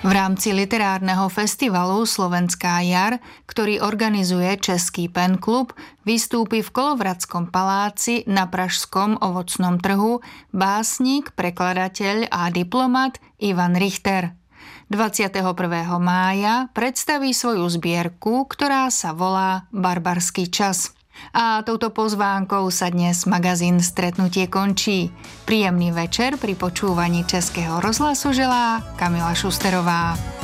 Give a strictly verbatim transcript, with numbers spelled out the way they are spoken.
V rámci literárneho festivalu Slovenská jar, ktorý organizuje Český pen klub, vystúpi v Kolovradskom paláci na pražskom ovocnom trhu básnik, prekladateľ a diplomat Ivan Richter. dvadsiateho prvého mája predstaví svoju zbierku, ktorá sa volá Barbarský čas. A touto pozvánkou sa dnes magazín Stretnutie končí. Príjemný večer pri počúvaní Českého rozhlasu želá Kamila Šusterová.